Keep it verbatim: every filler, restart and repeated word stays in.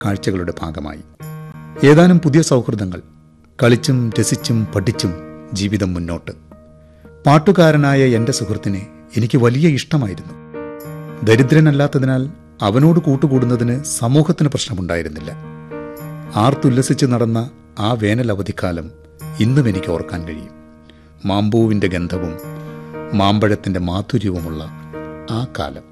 കാഴ്ചകളുടെ ഭാഗമായി. ഏതാനും പുതിയ സൗഹൃദങ്ങൾ. കളിച്ചും രസിച്ചും പഠിച്ചും ജീവിതം മുന്നോട്ട്. പാട്ടുകാരനായ എൻ്റെ സുഹൃത്തിനെ എനിക്ക് വലിയ ഇഷ്ടമായിരുന്നു. ദരിദ്രനല്ലാത്തതിനാൽ അവനോട് കൂട്ടുകൂടുന്നതിന് സമൂഹത്തിന് പ്രശ്നമുണ്ടായിരുന്നില്ല. ആർത്തുല്ലസിച്ച് നടന്ന ആ വേനൽ അവധിക്കാലം ഇന്നും എനിക്ക് ഓർക്കാൻ കഴിയും. മാമ്പൂവിൻ്റെ ഗന്ധവും മാമ്പഴത്തിൻ്റെ മാധുര്യവുമുള്ള ആ കാലം.